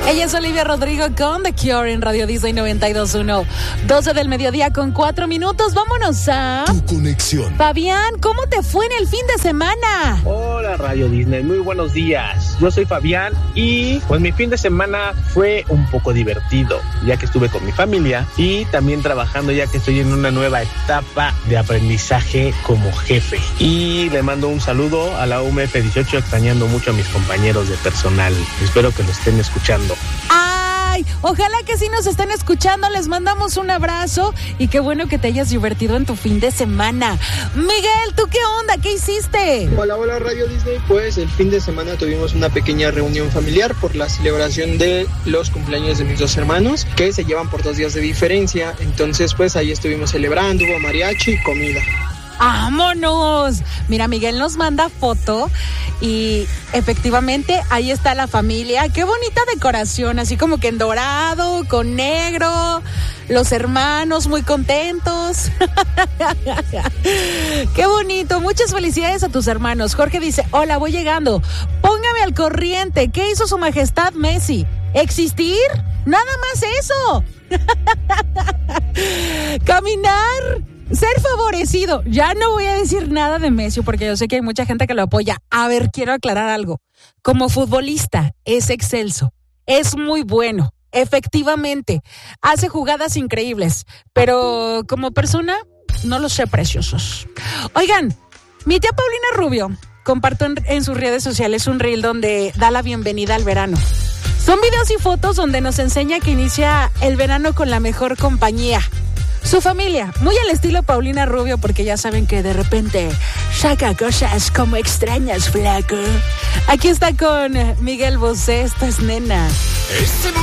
Ella es Olivia Rodrigo con The Cure en Radio Disney 92.1. 12 del mediodía con 4 minutos. Vámonos a Tu conexión. Fabián, ¿cómo te fue en el fin de semana? Hola Radio Disney, muy buenos días. Yo soy Fabián y pues mi fin de semana fue un poco divertido, ya que estuve con mi familia y también trabajando, ya que estoy en una nueva etapa de aprendizaje como jefe. Y le mando un saludo a la UMF 18, extrañando mucho a mis compañeros de personal. Espero que lo estén escuchando. ¡Ay! Ojalá que sí nos estén escuchando. Les mandamos un abrazo y qué bueno que te hayas divertido en tu fin de semana. Miguel, ¿tú qué onda? ¿Qué hiciste? Hola Radio Disney. Pues el fin de semana tuvimos una pequeña reunión familiar por la celebración de los cumpleaños de mis dos hermanos, que se llevan por 2 días de diferencia. Entonces pues ahí estuvimos celebrando, hubo mariachi y comida. ¡Vámonos! Mira, Miguel nos manda foto y efectivamente ahí está la familia. ¡Qué bonita decoración! Así como que en dorado, con negro, los hermanos muy contentos. ¡Qué bonito! Muchas felicidades a tus hermanos. Jorge dice, hola, voy llegando. Póngame al corriente. ¿Qué hizo su majestad Messi? ¿Existir? ¡Nada más eso! Caminar. Ser favorecido. Ya no voy a decir nada de Messi porque yo sé que hay mucha gente que lo apoya. A ver, quiero aclarar algo. Como futbolista es excelso, es muy bueno, efectivamente, hace jugadas increíbles, pero como persona no los sé preciosos. Oigan, mi tía Paulina Rubio compartió en sus redes sociales un reel donde da la bienvenida al verano. Son videos y fotos donde nos enseña que inicia el verano con la mejor compañía. Su familia, muy al estilo Paulina Rubio, porque ya saben que de repente saca cosas como extrañas, flaco. Aquí está con Miguel Bosé, esto es Nena.